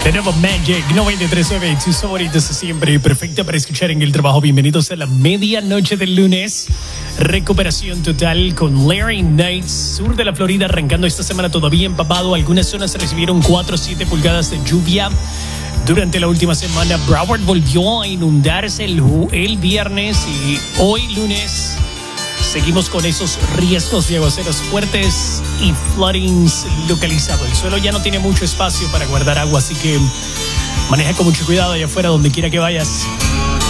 Tenemos Magic 93.9, tus favoritos siempre, perfecta para escuchar en el trabajo. Bienvenidos a la medianoche del lunes. Recuperación total con Larry Knights, sur de la Florida, arrancando esta semana todavía empapado. Algunas zonas recibieron 4 o 7 pulgadas de lluvia. Durante la última semana, Broward volvió a inundarse el viernes y hoy lunes seguimos con esos riesgos de aguaceros fuertes y floodings localizados. El suelo ya no tiene mucho espacio para guardar agua, así que maneja con mucho cuidado allá afuera donde quiera que vayas.